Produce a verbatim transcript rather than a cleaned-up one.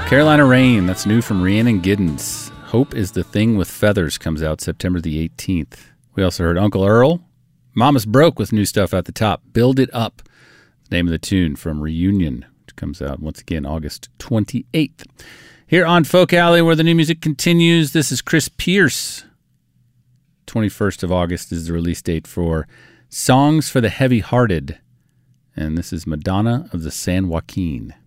Carolina Rain, that's new from Rhiannon Giddens. Hope is the Thing with Feathers comes out September the eighteenth. We also heard Uncle Earl. Mama's Broke with new stuff at the top. Build It Up, the name of the tune from Reunion, which comes out once again August twenty-eighth. Here on Folk Alley, where the new music continues, this is Chris Pierce. twenty-first of August is the release date for Songs for the Heavy-Hearted. And this is Madonna of the San Joaquin.